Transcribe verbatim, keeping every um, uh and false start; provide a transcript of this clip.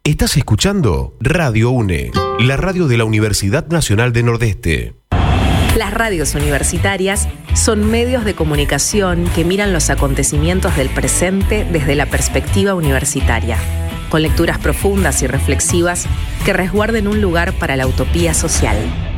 Estás escuchando Radio UNE, la radio de la Universidad Nacional de Nordeste. Las radios universitarias son medios de comunicación que miran los acontecimientos del presente desde la perspectiva universitaria, con lecturas profundas y reflexivas que resguarden un lugar para la utopía social.